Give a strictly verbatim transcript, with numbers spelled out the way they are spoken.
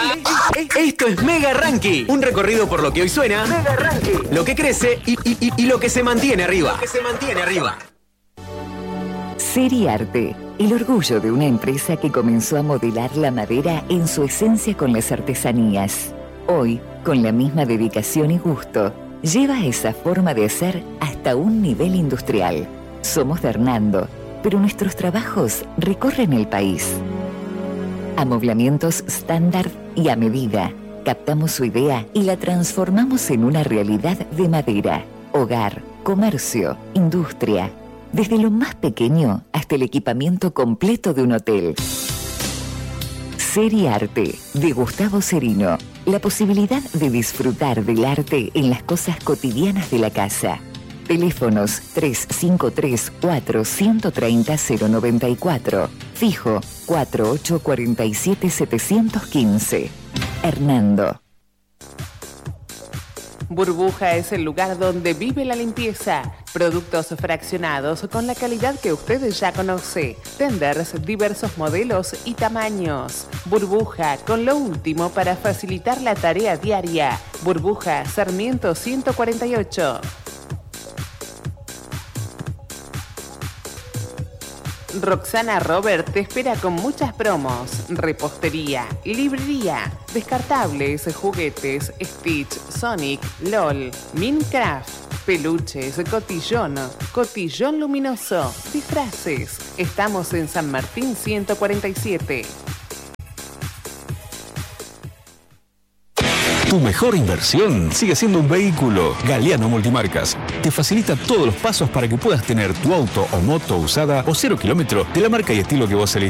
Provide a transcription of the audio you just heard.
Esto es Mega Ranking, un recorrido por lo que hoy suena, Mega Ranking, lo que crece y, y, y, y lo que se mantiene arriba. Lo que se mantiene arriba. Seriarte, el orgullo de una empresa que comenzó a modelar la madera en su esencia con las artesanías. Hoy, con la misma dedicación y gusto, lleva esa forma de hacer hasta un nivel industrial. Somos de Hernando, pero nuestros trabajos recorren el país. Amoblamientos estándar y a medida. Captamos su idea y la transformamos en una realidad de madera, hogar, comercio, industria. Desde lo más pequeño hasta el equipamiento completo de un hotel. Seriarte, de Gustavo Cerino. La posibilidad de disfrutar del arte en las cosas cotidianas de la casa. Teléfonos tres cinco tres cuatro uno tres cero cero nueve cuatro. Fijo cuatro ocho cuatro siete siete uno cinco. Hernando. Burbuja es el lugar donde vive la limpieza. Productos fraccionados con la calidad que usted ya conoce. Tenders, diversos modelos y tamaños. Burbuja, con lo último para facilitar la tarea diaria. Burbuja, Sarmiento ciento cuarenta y ocho. Roxana Robert te espera con muchas promos, repostería, librería, descartables, juguetes, Stitch, Sonic, LOL, Minecraft, peluches, cotillón, cotillón luminoso, disfraces. Estamos en San Martín ciento cuarenta y siete. Tu mejor inversión sigue siendo un vehículo. Galeano Multimarcas te facilita todos los pasos para que puedas tener tu auto o moto usada o cero kilómetro de la marca y estilo que vos elijas.